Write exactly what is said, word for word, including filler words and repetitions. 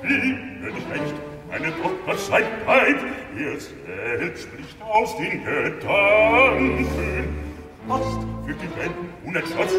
Wie, hör dich recht, meine Tochter sei bereit, ihr selbst spricht aus den Gedanken. Hast für die Welt unentschlossen